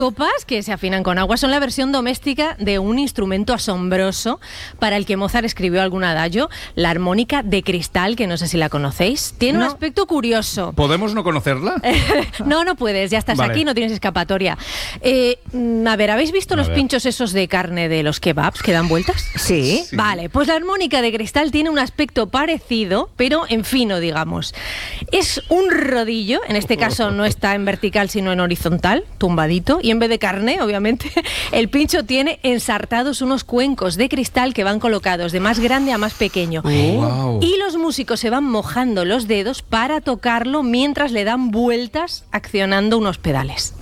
copas que se afinan con agua son la versión doméstica de un instrumento asombroso para el que Mozart escribió algún adagio, la armónica de cristal, que no sé si la conocéis. Tiene un aspecto curioso. ¿Podemos no conocerla? No puedes, ya estás aquí, no tienes escapatoria. A ver, ¿habéis visto los pinchos esos de carne de los kebabs que dan vueltas? Sí. Vale, pues la armónica de cristal tiene un aspecto parecido, pero en fino, digamos. Es un rodillo, en este caso no está en vertical, sino en horizontal, tumbadito, y en vez de carne, obviamente, el pincho tiene ensartados unos cuencos de cristal que van colocados de más grande a más pequeño. Wow. Y los músicos se van mojando los dedos para tocarlo mientras le dan vueltas accionando unos pedales.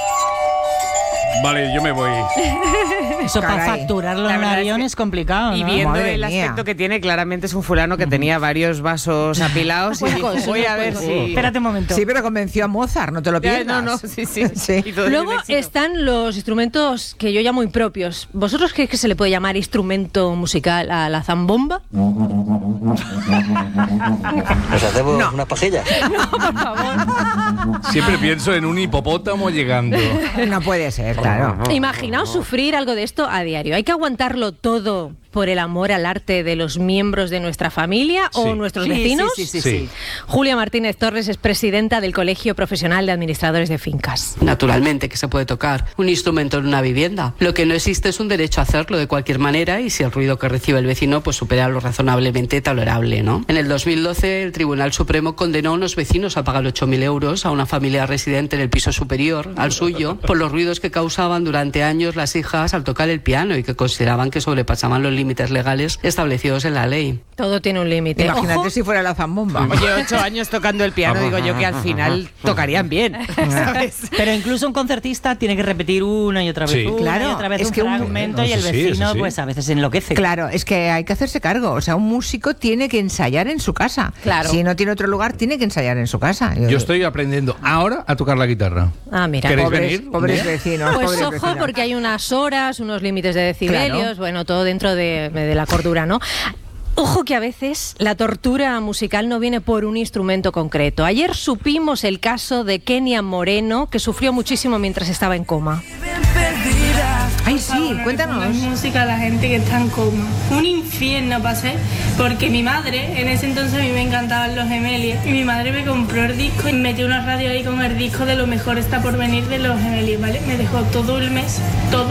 Vale, yo me voy. Eso para facturarlo en un avión es complicado, ¿no? Y viendo el aspecto que tiene, claramente es un fulano que tenía varios vasos apilados y dijo, voy a ver si... Espérate un momento. Sí, pero convenció a Mozart, no te lo pierdas. No, sí. Luego están los instrumentos que yo llamo impropios. ¿Vosotros creéis que se le puede llamar instrumento musical a la zambomba? ¿Nos hacemos unas pajillas? No, por favor. Siempre pienso en un hipopótamo llegando. No puede ser, claro. Imaginaos sufrir algo de esto a diario. ¿Hay que aguantarlo todo por el amor al arte de los miembros de nuestra familia o nuestros vecinos? Sí. Julia Martínez Torres es presidenta del Colegio Profesional de Administradores de Fincas. Naturalmente que se puede tocar un instrumento en una vivienda. Lo que no existe es un derecho a hacerlo de cualquier manera y si el ruido que recibe el vecino pues supera lo razonablemente tolerable, ¿no? En el 2012 el Tribunal Supremo condenó a unos vecinos a pagar 8.000 euros a una familia residente en el piso superior al suyo por los ruidos que causaban durante años las hijas al tocar el piano y que consideraban que sobrepasaban los límites legales establecidos en la ley. Todo tiene un límite. Imagínate si fuera la zambomba. Oye, 8 años tocando el piano, digo yo que al final tocarían bien, ¿sabes? Pero incluso un concertista tiene que repetir una y otra vez, y otra vez es un que fragmento y el vecino pues a veces enloquece. Claro, es que hay que hacerse cargo. O sea, un músico tiene que ensayar en su casa. Claro. Si no tiene otro lugar, tiene que ensayar en su casa. Yo estoy aprendiendo ahora a tocar la guitarra. Mira. ¿Queréis venir? Pobres vecinos. Pues pobres ojo, vecinos. porque hay unas horas, unos límites de decibelios, Claro. bueno, todo dentro de la cordura, ¿no? Ojo que a veces la tortura musical no viene por un instrumento concreto. Ayer supimos el caso de Kenia Moreno, que sufrió muchísimo mientras estaba en coma. Ay, sí, cuéntanos. Música a la gente que está en coma. Un infierno pasé, porque mi madre, en ese entonces a mí me encantaban los Gemeliers, y mi madre me compró el disco y metió una radio ahí con el disco de Lo mejor está por venir de los Gemeliers, ¿vale? Me dejó todo el mes,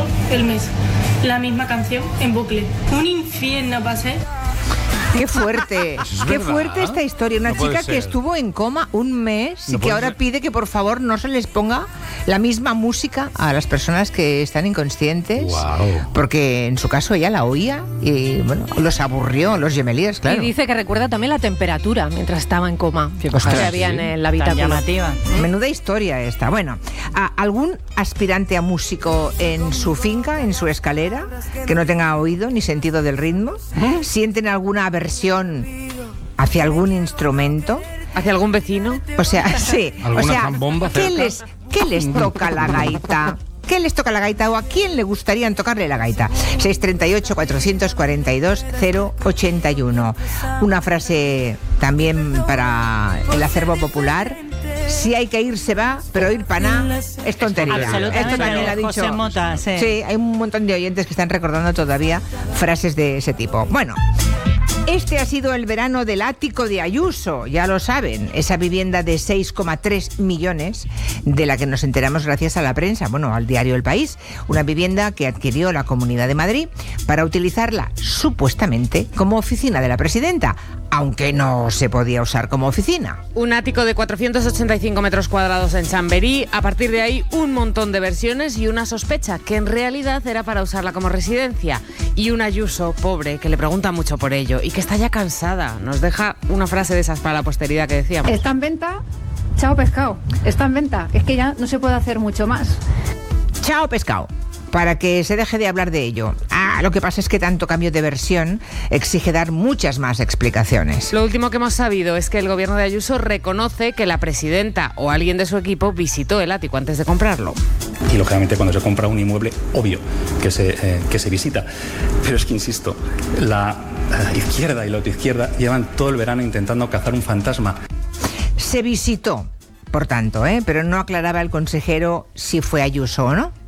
la misma canción en bucle. Un infierno pasé. Qué fuerte, qué fuerte esta historia. Una chica que estuvo en coma un mes y que ahora pide que por favor no se les ponga la misma música a las personas que están inconscientes. Wow. Porque en su caso ella la oía y bueno, los aburrió, los Gemeliers, claro. Y dice que recuerda también la temperatura mientras estaba en coma. Que Ostras, había en el Tan habitáculo. llamativa. Menuda historia esta. Bueno, ¿algún aspirante a músico en su finca, en su escalera, que no tenga oído ni sentido del ritmo? ¿Sienten alguna aversión hacia algún instrumento? ¿Hacia algún vecino? O sea, sí. ¿Alguna O sea, zambomba ¿qué cerca? les toca la gaita? ¿Qué les toca la gaita o a quién le gustaría tocarle la gaita? 638-442-081. Una frase también para el acervo popular. Si hay que ir, se va, pero ir para nada es tontería. Absolutamente. Esto también lo ha dicho José Mota, sí. Sí, hay un montón de oyentes que están recordando todavía frases de ese tipo. Bueno, este ha sido el verano del ático de Ayuso, ya lo saben, esa vivienda de 6,3 millones de la que nos enteramos gracias a la prensa, bueno, al diario El País, una vivienda que adquirió la Comunidad de Madrid para utilizarla supuestamente como oficina de la presidenta, aunque no se podía usar como oficina. Un ático de 485 metros cuadrados en Chamberí. A partir de ahí, un montón de versiones y una sospecha, que en realidad era para usarla como residencia. Y un Ayuso pobre que le pregunta mucho por ello y que está ya cansada. Nos deja una frase de esas para la posteridad que decíamos. Está en venta, chao pescado. Está en venta. Es que ya no se puede hacer mucho más. Chao pescado. Para que se deje de hablar de ello. Lo que pasa es que tanto cambio de versión exige dar muchas más explicaciones. Lo último que hemos sabido es que el gobierno de Ayuso reconoce que la presidenta o alguien de su equipo visitó el ático antes de comprarlo. Y lógicamente cuando se compra un inmueble, obvio que se visita. Pero es que insisto, la izquierda y la autoizquierda llevan todo el verano intentando cazar un fantasma. Se visitó. por tanto, pero no aclaraba el consejero si fue Ayuso o no.